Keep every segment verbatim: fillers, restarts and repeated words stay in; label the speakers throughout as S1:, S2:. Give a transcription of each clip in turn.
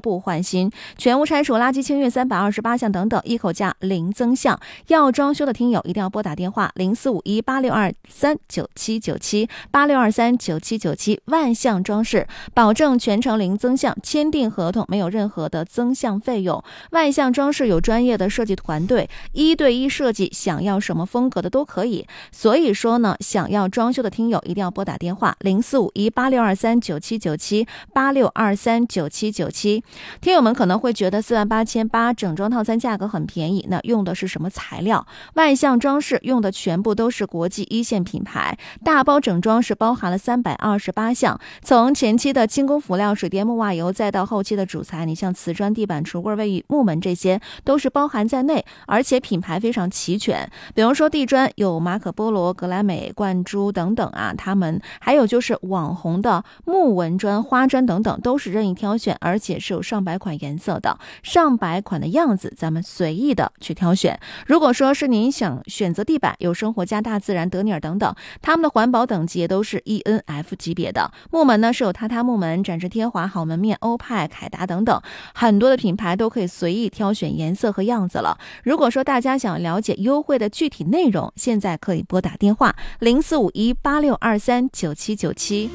S1: 部换新，全屋拆除、垃圾清运三百二十八项等等，一口价零增项。要装修的听友一定要拨打电话零四五一八六二三九七九七八六二三九七九七，万象装饰保证全程零增项，签订合同没有任何的增项费用。万象装饰有专业的设计团队，一对一设计，想要什么风格的都可以。所以说呢，想要装修的听友一定要拨打电话零四五一八六二三九七九七八六二三九七九七。听友们可能会觉得四万八千八整装套餐价格很便宜，那用的是什么材料？万象装饰用的全部都是国际一线品牌，大包整装是包含了三百二十八项，从前期的轻工辅料、水电木瓦油，再到后期的主材，你像瓷砖、地板、橱柜、卫浴、木门，这些都是包含在内，而且品牌非常齐全。比如说地砖有马可波罗、格莱美、冠珠等等啊，他们还有就是网红的木纹砖、花砖等等，都是任意挑选，而且是有上百款颜色的，上百款的样子，咱们随意的去挑选。如果说是您想选择地板，有生活家、大自然、德尼尔等等，他们的环保等级也都是 E N F 级别的。木门呢是有榻榻木门、展翅贴华、好门面、欧派、凯达等等，很多的品牌都可以随意挑选颜色和样子了。如果说大家想了解优惠的具体内容，现在可以拨打电话零四五一八六二三九七九七。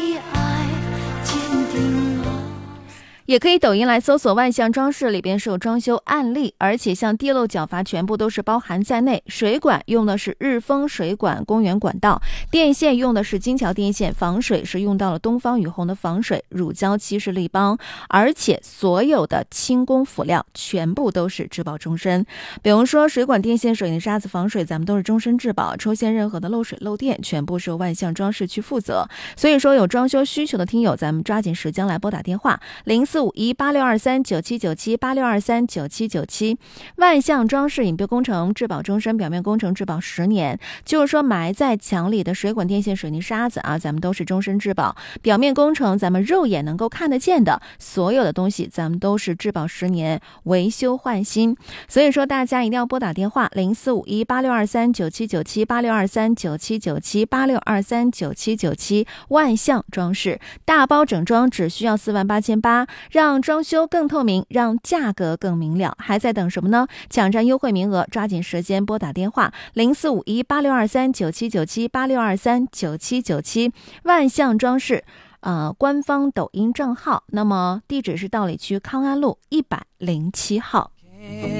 S1: 也可以抖音来搜索万象装饰，里边是有装修案例，而且像地漏角阀全部都是包含在内。水管用的是日丰水管公园管道，电线用的是金桥电线，防水是用到了东方雨虹的防水，乳胶漆是立邦，而且所有的轻工辅料全部都是质保终身。比如说水管、电线、水泥沙子防水，咱们都是终身质保，出现任何的漏水漏电，全部是由万象装饰去负责。所以说有装修需求的听友，咱们抓紧时间来拨打电话零四五一八六二三九七九七八六二三九七九七。万象装饰隐蔽工程质保终身，表面工程质保十年，就是说埋在墙里的水管、电线、水泥沙子啊，咱们都是终身质保。表面工程咱们肉眼能够看得见的所有的东西，咱们都是质保十年，维修换新。所以说大家一定要拨打电话零四五一八六二三九七九七八六二三九七九七八六二三九七九七。万象装饰大包整装只需要四万八千八，让装修更透明，让价格更明了，还在等什么呢？抢占优惠名额，抓紧时间拨打电话零四五一八六二三九七九七八六二三九七九七。万象装饰呃，官方抖音账号，那么地址是道里区康安路一百零七号。